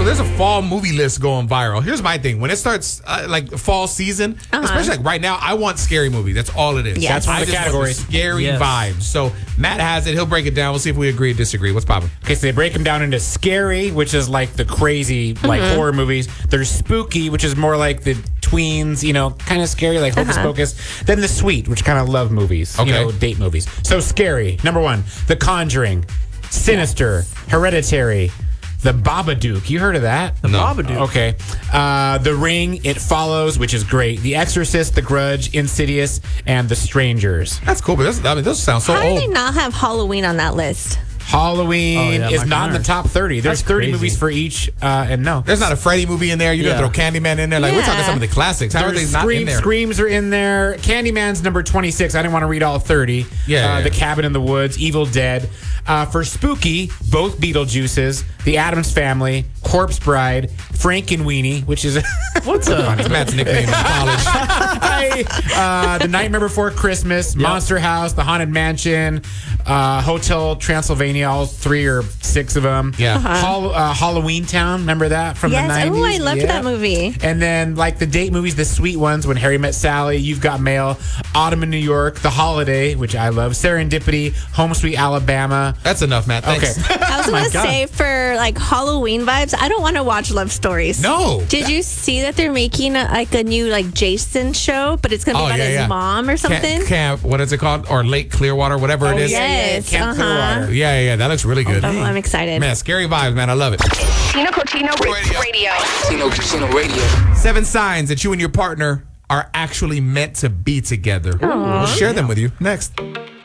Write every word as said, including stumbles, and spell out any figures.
there's a fall movie list going viral. Here's my thing: when it starts uh, like fall season, uh-huh. especially like right now, I want scary movie. That's all it is. Yes. That's one I of the just categories. want The scary yes. vibes. So Matt has it. He'll break it down. We'll see if we agree or disagree. What's poppin'? Okay, so they break them down into scary, which is like the crazy, like Mm-hmm. horror movies. There's spooky, which is more like the tweens, you know, kind of scary, like Hocus Uh-huh. Pocus. Then the sweet, which kind of love movies, you Okay. know, date movies. So scary, number one, The Conjuring, Sinister, Hereditary, The Babadook. You heard of that? The No. Babadook. Okay. Uh, the Ring, It Follows, which is great. The Exorcist, The Grudge, Insidious, and The Strangers. That's cool, but that's, I mean, those sound so How do old. they not have Halloween on that list? Halloween Oh, yeah, is Michael not in the Myers. top thirty. There's That's thirty crazy. movies for each, uh, and no. There's not a Freddy movie in there. You Yeah. don't throw Candyman in there. Like we're talking Yeah. some of the classics. How are they There's not Scream, in there? Screams are in there. Candyman's number twenty-six. I didn't want to read all thirty. Yeah, Uh, yeah. The Cabin in the Woods, Evil Dead. Uh, for spooky, both Beetlejuices, The Addams Family, Corpse Bride, Frankenweenie, which is What's up? It's Matt's nickname in college. Hi. uh, The Nightmare Before Christmas, Monster House, The Haunted Mansion, uh, Hotel Transylvania, all three or six of them. Yeah. Uh-huh. Hall, uh, Halloween Town, remember that from Yes. the nineties? Oh, I loved Yeah. that movie. And then like the date movies, the sweet ones, When Harry Met Sally, You've Got Mail, Autumn in New York, The Holiday, which I love, Serendipity, Home Sweet Alabama. That's enough, Matt. Thanks. Okay. I was my gonna God. say for like Halloween vibes, I don't want to watch love stories. No. Did you see that they're making a, like a new like Jason show, but it's gonna be Oh, about yeah, his yeah. mom or something? Camp, camp, what is it called? Or Lake Clearwater, whatever Oh, it is. yeah, yeah, Yes, Camp uh-huh. Clearwater. Yeah, yeah, yeah. That looks really good. Oh, I'm excited. Man, scary vibes, man. I love it. Tino Cochino Radio. Radio. Tino Casino Radio. Seven signs that you and your partner are actually meant to be together. We'll share them with you next.